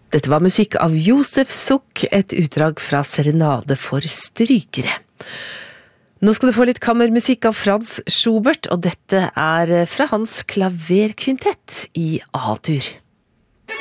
Dette var musikk av Josef Suk, et utdrag fra Serenade for strykere. Nå skal du få litt kammermusikk av Franz Schubert, og dette er fra hans klaverkvintett i A-dur.